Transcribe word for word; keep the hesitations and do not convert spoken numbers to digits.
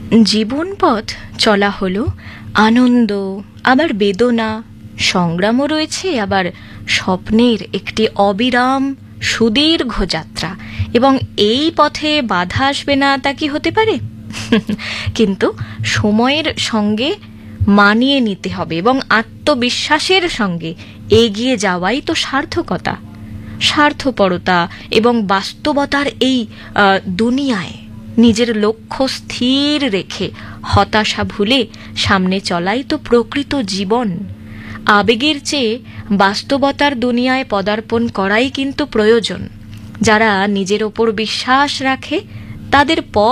জীবন পথ চলা হলো আনন্দ, আবার বেদনা, সংগ্রামও রয়েছে, আবার স্বপ্নের একটি অবিরাম সুদীর্ঘ যাত্রা। এবং এই পথে বাধা আসবে না তা কি হতে পারে? কিন্তু সময়ের সঙ্গে মানিয়ে নিতে হবে এবং আত্মবিশ্বাসের সঙ্গে এগিয়ে যাওয়াই তো সার্থকতা। স্বার্থপরতা এবং বাস্তবতার এই আহ, দুনিয়ায় নিজের লক্ষ্য স্থির রেখে হতাশা ভুলে সামনে চলাই তো প্রকৃত জীবন। আবেগের চেয়ে বাস্তবতার দুনিয়ায় পদার্পণ করাই কিন্তু প্রয়োজন। যারা নিজের ওপর বিশ্বাস রাখে তাদের পথ